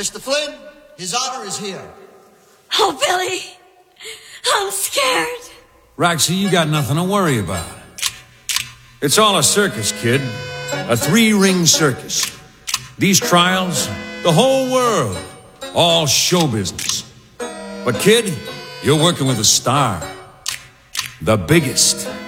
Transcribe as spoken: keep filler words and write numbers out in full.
Mister Flynn, his honor is here. Oh, Billy, I'm scared. Roxy, you got nothing to worry about. It's all a circus, kid. A three-ring circus. These trials, the whole world, all show business. But kid, you're working with a star. The biggest.